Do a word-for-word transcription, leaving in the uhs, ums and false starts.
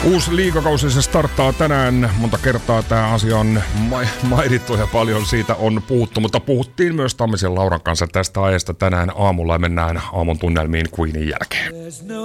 Uusi liigakausi se starttaa tänään. Monta kertaa tämä asia on mainittu ja paljon siitä on puhuttu, mutta puhuttiin myös Tammisen Lauran kanssa tästä aiheesta tänään aamulla ja mennään aamun tunnelmiin Queenin jälkeen.